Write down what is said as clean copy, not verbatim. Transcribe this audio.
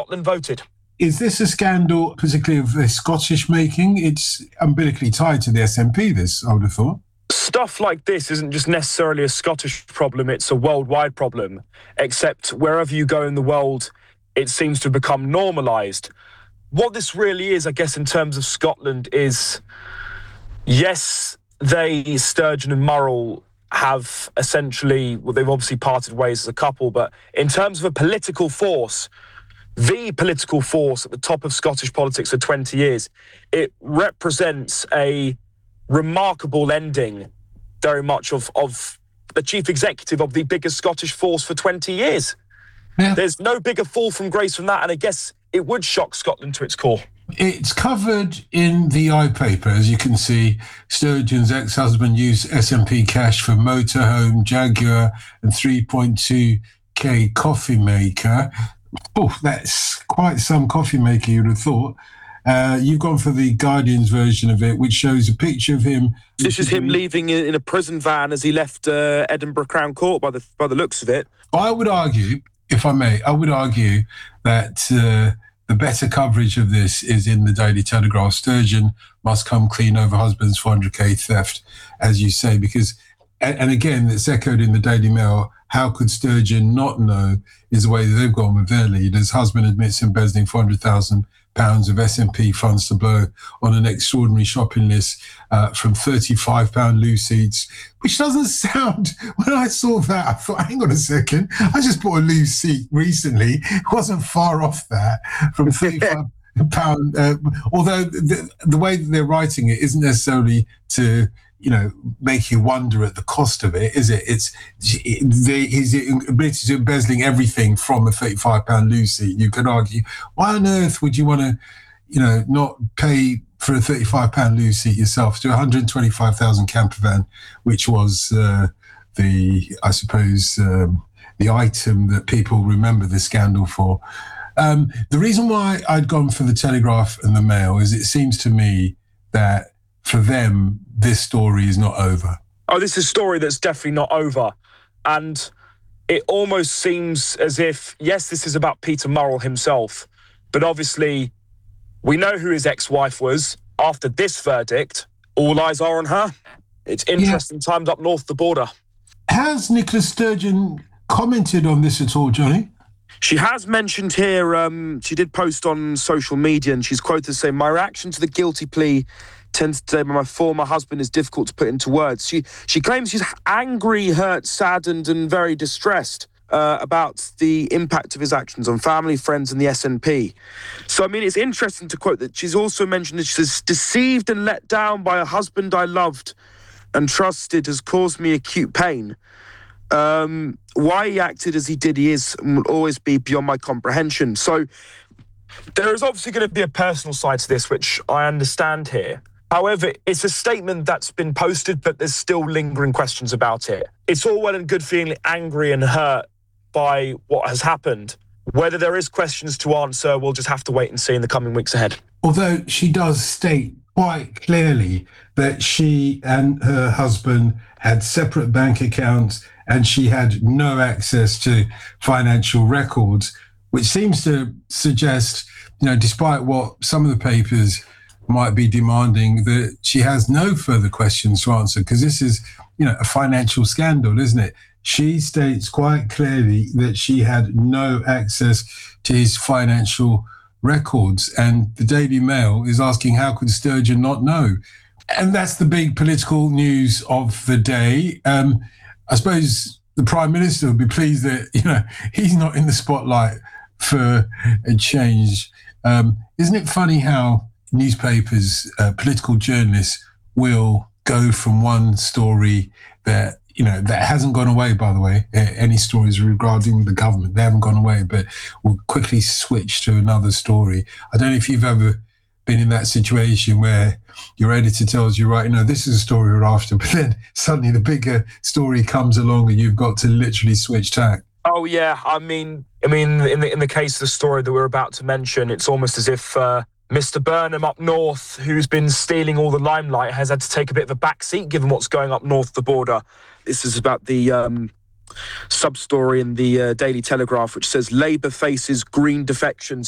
Scotland voted. Is this a scandal, particularly of the Scottish making? It's umbilically tied to the SNP, this, I would have thought. Stuff like this isn't just necessarily a Scottish problem, it's a worldwide problem. Except wherever you go in the world, it seems to become normalised. What this really is, I guess, in terms of Scotland is, yes, Sturgeon and Murrell have essentially, well, they've obviously parted ways as a couple, but in terms of a political force, the political force at the top of Scottish politics for 20 years, it represents a remarkable ending, very much of the chief executive of the biggest Scottish force for 20 years. Yeah. There's no bigger fall from grace from that, and I guess it would shock Scotland to its core. It's covered in the iPaper, as you can see. Sturgeon's ex-husband used SNP cash for motorhome, Jaguar, and 3.2k coffee maker. Oh, that's quite some coffee maker, you'd have thought. You've gone for the Guardian's version of it, which shows a picture of him. This is him leaving in a prison van as he left Edinburgh Crown Court, by the looks of it. I would argue, if I may, that the better coverage of this is in the Daily Telegraph. Sturgeon must come clean over husband's 400k theft, as you say, because, and again, it's echoed in the Daily Mail. How could Sturgeon not know is the way that they've gone with their lead. His husband admits embezzling £400,000 of SNP funds to blow on an extraordinary shopping list from £35 loo seats, which doesn't sound, when I saw that, I thought, hang on a second, I just bought a loo seat recently. It wasn't far off that from £35. Although the way that they're writing it isn't necessarily to, make you wonder at the cost of it, is it? He's admitted to embezzling everything from a £35 loo seat. You could argue, why on earth would you want to, not pay for a £35 loo seat yourself to a £125,000 camper van, which was the item that people remember the scandal for. The reason why I'd gone for the Telegraph and the Mail is it seems to me that for them, this story is not over. Oh, this is a story that's definitely not over. And it almost seems as if, yes, this is about Peter Murrell himself, but obviously we know who his ex-wife was. After this verdict, all eyes are on her. It's interesting times up north the border. Has Nicola Sturgeon commented on this at all, Johnny? She has mentioned here, she did post on social media, and she's quoted saying, "My reaction to the guilty plea tends to say my former husband is difficult to put into words." She claims she's angry, hurt, saddened, and very distressed about the impact of his actions on family, friends, and the SNP. So, I mean, it's interesting to quote that she's also mentioned that she says, "Deceived and let down by a husband I loved and trusted has caused me acute pain. Why he acted as he did, he is and will always be beyond my comprehension." So there is obviously going to be a personal side to this, which I understand here. However, it's a statement that's been posted, but there's still lingering questions about it. It's all well and good feeling angry and hurt by what has happened. Whether there is questions to answer, we'll just have to wait and see in the coming weeks ahead. Although she does state quite clearly that she and her husband had separate bank accounts and she had no access to financial records, which seems to suggest, despite what some of the papers might be demanding, that she has no further questions to answer, because this is, a financial scandal, isn't it? She states quite clearly that she had no access to his financial records, and the Daily Mail is asking, how could Sturgeon not know? And that's the big political news of the day. I suppose the Prime Minister would be pleased that, he's not in the spotlight for a change. Isn't it funny how newspapers, political journalists will go from one story that hasn't gone away, by the way, any stories regarding the government, they haven't gone away, but will quickly switch to another story. I don't know if you've ever been in that situation where your editor tells you, right, this is a story we're after, but then suddenly the bigger story comes along and you've got to literally switch tack. Oh, yeah. I mean, in the case of the story that we're about to mention, it's almost as if Mr. Burnham up north, who's been stealing all the limelight, has had to take a bit of a backseat given what's going up north the border. This is about the sub-story in the Daily Telegraph, which says Labour faces green defections